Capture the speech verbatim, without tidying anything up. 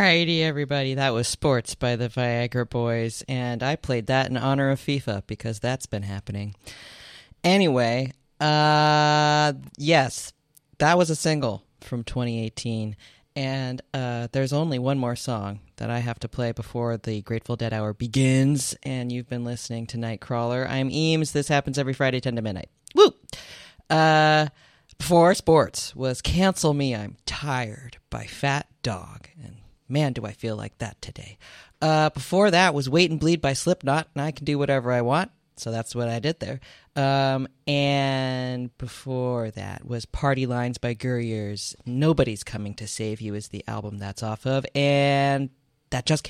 Alrighty, everybody. That was Sports by the Viagra Boys, and I played that in honor of FIFA because that's been happening. Anyway, uh, yes, that was a single from twenty eighteen, and uh, there's only one more song that I have to play before the Grateful Dead Hour begins, and you've been listening to Nightcrawler. I'm Eames. This happens every Friday, ten to midnight. Woo! Uh, before sports was Cancel Me, I'm Tired by Fat Dog, and man, do I feel like that today. Uh, before that was Wait and Bleed by Slipknot, and I can do whatever I want, so that's what I did there. Um, and before that was Party Lines by Gurriers. Nobody's Coming to Save You is the album that's off of, and that just came